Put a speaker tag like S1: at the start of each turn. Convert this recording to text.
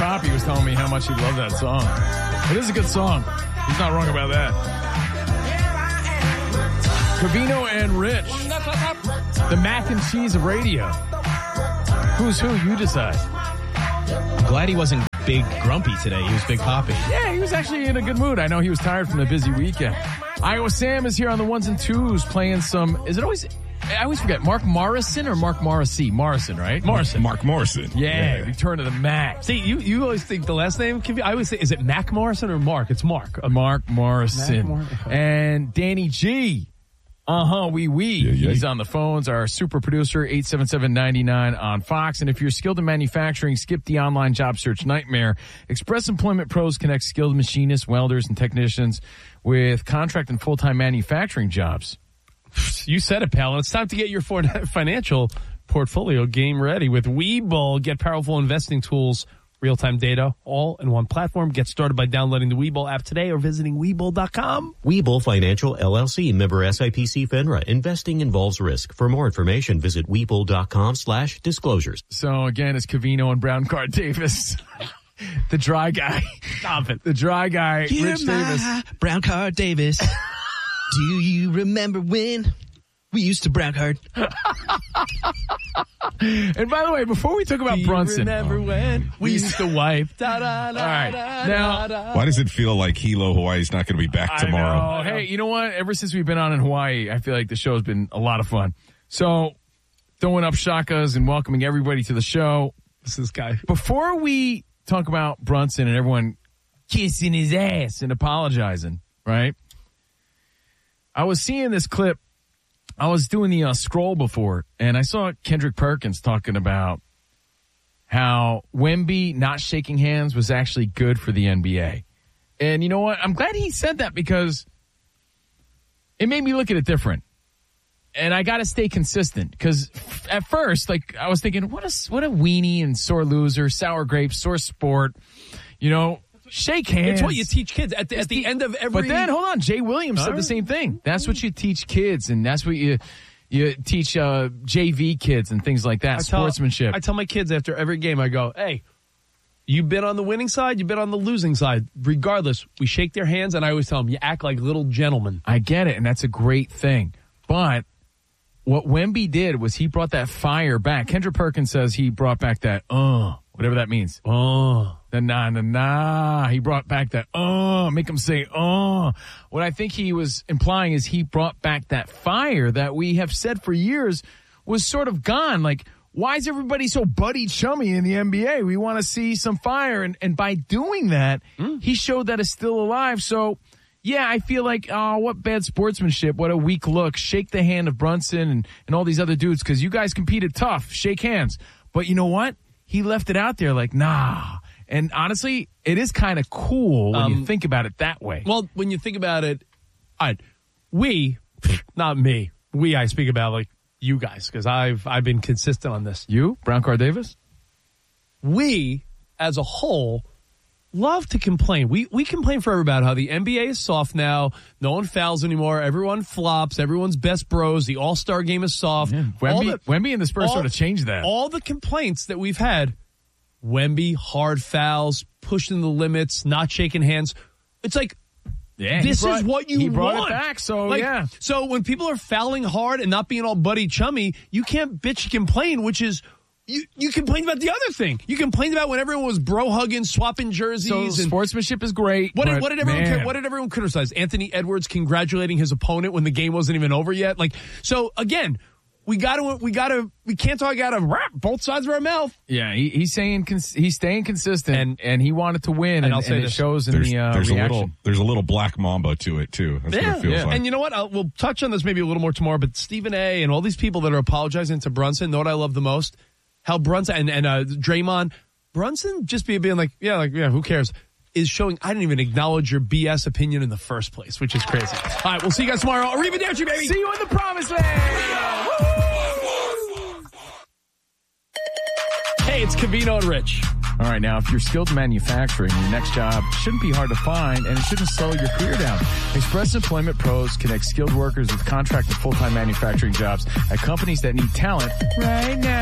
S1: Poppy was telling me how much he loved that song. It is a good song. He's not wrong about that. Covino and Rich, the mac and cheese of radio. Who's who? You decide.
S2: I'm glad he wasn't big grumpy today. He was big Poppy.
S1: Yeah, he was actually in a good mood. I know he was tired from the busy weekend. Iowa Sam is here on the ones and twos playing some, is it always, I always forget, Mark Morrison or Mark Morrissey? Morrison, right?
S3: Morrison. Mark Morrison.
S1: Yeah, Return to the Mac.
S4: See, you always think the last name can be, I always say, is it Mac Morrison or Mark? It's Mark.
S1: Mark Morrison. And Danny G. Oui.
S3: Yeah.
S1: He's on the phones. Our super producer, 877-99 on Fox. And if you're skilled in manufacturing, skip the online job search nightmare. Express Employment Pros connect skilled machinists, welders, and technicians with contract and full-time manufacturing jobs.
S4: You said it, pal. It's time to get your financial portfolio game ready with Webull. Get powerful investing tools, real-time data, all in one platform. Get started by downloading the Webull app today or visiting Webull.com.
S5: Webull Financial, LLC, member SIPC FINRA. Investing involves risk. For more information, visit Webull.com/disclosures.
S1: So, again, it's Covino and Brown Card Davis. The dry guy.
S4: Stop it.
S1: The dry guy,
S2: You're
S1: Rich Davis.
S2: Brown Card Davis. Do you remember when we used to brown card?
S1: And by the way, before we talk about Brunson.
S4: Remember when we used to wipe.
S1: All right. Now,
S3: Why does it feel like Hilo Hawaii's not going to be back tomorrow?
S1: I know. Hey, you know what? Ever since we've been on in Hawaii, I feel like the show's been a lot of fun. So, throwing up shakas and welcoming everybody to the show.
S4: This is guy.
S1: Before we talk about Brunson and everyone kissing his ass and apologizing, right? I was seeing this clip. I was doing the scroll before, and I saw Kendrick Perkins talking about how Wemby not shaking hands was actually good for the NBA. And you know what? I'm glad he said that because it made me look at it different. And I got to stay consistent because at first, like, I was thinking, what a weenie and sore loser, sour grapes, sore sport, you know. Shake hands.
S4: It's what you teach kids at the end of every.
S1: But then, hold on, Jay Williams said the same thing. That's what you teach kids, and that's what you teach JV kids and things like that, sportsmanship.
S4: I tell my kids after every game, I go, hey, you've been on the winning side, you've been on the losing side. Regardless, we shake their hands, and I always tell them, you act like little gentlemen.
S1: I get it, and that's a great thing. But what Wemby did was he brought that fire back. Kendrick Perkins says he brought back that, whatever that means. The nah. He brought back that, make him say, What I think he was implying is he brought back that fire that we have said for years was sort of gone. Like, why is everybody so buddy chummy in the NBA? We want to see some fire. And by doing that, he showed that it's still alive. So, yeah, I feel like, what bad sportsmanship. What a weak look. Shake the hand of Brunson and all these other dudes because you guys competed tough. Shake hands. But you know what? He left it out there like, nah. And honestly, it is kind of cool when you think about it that way.
S4: Well, when you think about it, we, not me, I speak about like you guys because I've been consistent on this.
S1: You, Brown Card Davis?
S4: We, as a whole, love to complain. We complain forever about how the NBA is soft now. No one fouls anymore. Everyone flops. Everyone's best bros. The All-Star game is soft.
S1: Yeah. Wemby and the Spurs sort of changed that.
S4: All the complaints that we've had, Wemby, hard fouls, pushing the limits, not shaking hands. It's like, this is what you want.
S1: He brought it back, so yeah.
S4: So when people are fouling hard and not being all buddy chummy, you can't bitch and complain, which is, you complained about the other thing. You complained about when everyone was bro hugging, swapping jerseys.
S1: So
S4: and
S1: sportsmanship is great.
S4: What did everyone criticize? Anthony Edwards congratulating his opponent when the game wasn't even over yet. Like, so again, we can't talk out of both sides of our mouth.
S1: Yeah, he's staying consistent, and he wanted to win, and it shows in the reaction.
S3: There's a little black mamba to it too. That's what it feels like.
S4: And you know what? We'll touch on this maybe a little more tomorrow. But Stephen A. and all these people that are apologizing to Brunson, know what I love the most? How Brunson and Draymond, Brunson just being like, who cares? Is showing I didn't even acknowledge your BS opinion in the first place, which is crazy. All right, we'll see you guys tomorrow. Arrivederci, baby.
S1: See you in the promised land.
S4: Hey, it's Covino and Rich.
S1: All right, now, if you're skilled in manufacturing, your next job shouldn't be hard to find, and it shouldn't slow your career down. Express Employment Pros connect skilled workers with contract and full-time manufacturing jobs at companies that need talent right now.